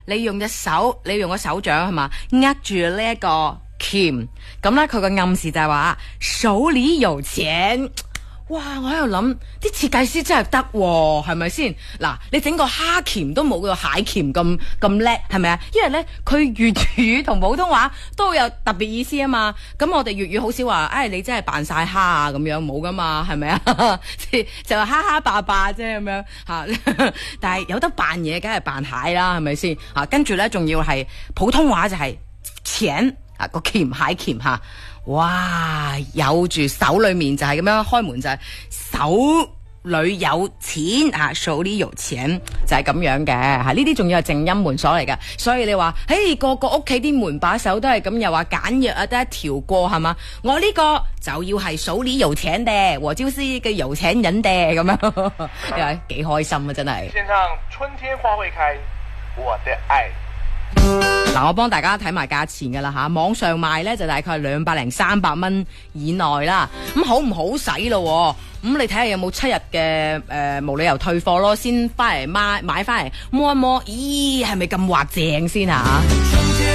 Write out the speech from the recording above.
你用個手掌係嘛，握住呢一個鉗，咁咧佢個暗示就係話手裏有錢。哇！我喺度諗，啲設計師真係得喎，係咪先？嗱，你整個蝦鉗都冇個蟹鉗咁叻，係咪啊？因為咧，佢粵語同普通話都有特別意思啊嘛。咁我哋粵語好少話，你真係扮晒蝦啊咁樣，冇噶嘛，係咪啊？就係蝦蝦霸霸啫咁樣嚇。但係有得扮嘢，梗係扮蟹啦，係咪先？嚇，跟住咧仲要係普通話就係錢啊，個鉗蟹鉗嚇。哇！有住手裏面就係咁樣開門就係手裏有錢啊，手裏有錢就係咁樣嘅吓，呢啲仲要係靜音門鎖嚟嘅，所以你話，個個屋企啲門把手都係咁，又話簡約啊，得一條過係嘛？我呢個就要係手裏有錢嘅，和招師嘅有錢人嘅咁樣，又係幾開心啊！真係。 獻唱春天花會開，我的愛。 嗱，我幫大家睇埋價錢噶啦吓，網上賣咧就大概係200零300蚊以內啦。咁好唔好使咯？咁你睇下有冇7日嘅無理由退貨咯，先翻嚟買翻嚟摸一摸，咦係咪咁滑正先吓？